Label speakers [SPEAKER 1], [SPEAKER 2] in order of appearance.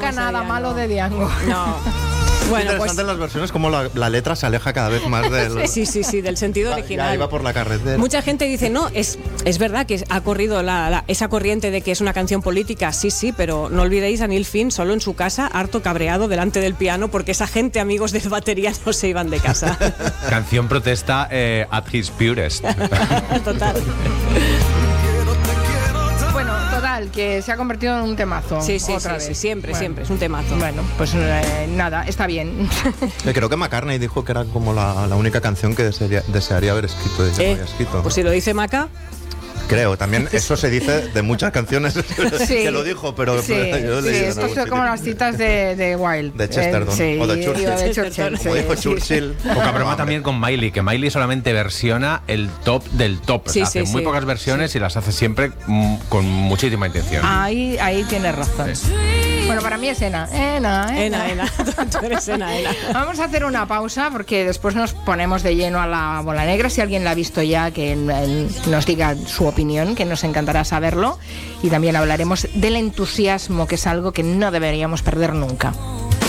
[SPEAKER 1] nunca nada malo de Diango.
[SPEAKER 2] No.
[SPEAKER 3] Bueno, interesante las versiones, como la letra se aleja cada vez más del...
[SPEAKER 2] Sí, del sentido original.
[SPEAKER 3] Ya iba por la carretera.
[SPEAKER 2] Mucha gente dice, no, es verdad que ha corrido esa corriente de que es una canción política, sí, pero no olvidéis a Neil Finn solo en su casa, harto cabreado delante del piano, porque esa gente, amigos de batería, no se iban de casa.
[SPEAKER 4] Canción protesta at his purest.
[SPEAKER 2] Total.
[SPEAKER 1] Bueno, total, que se ha convertido en un temazo.
[SPEAKER 2] Sí, siempre, es un temazo.
[SPEAKER 1] Bueno, pues nada, está bien.
[SPEAKER 3] Creo que McCartney dijo que era como la única canción que desearía haber escrito.
[SPEAKER 2] Pues si lo dice Maca.
[SPEAKER 3] Creo, también eso se dice de muchas canciones que lo dijo, pero yo he leído
[SPEAKER 1] esto son como las citas de Wilde.
[SPEAKER 3] De Chesterton o de Churchill. Como dijo Churchill.
[SPEAKER 4] Poca broma también con Miley, que Miley solamente versiona el top del top. Hace muy pocas versiones y las hace siempre con muchísima intención.
[SPEAKER 1] Ahí tienes razón. Bueno, para mí es Ena.
[SPEAKER 2] Tú eres Ena.
[SPEAKER 1] Vamos a hacer una pausa porque después nos ponemos de lleno a la bola negra. Si alguien la ha visto ya, que nos diga su opinión, que nos encantará saberlo. Y también hablaremos del entusiasmo, que es algo que no deberíamos perder nunca.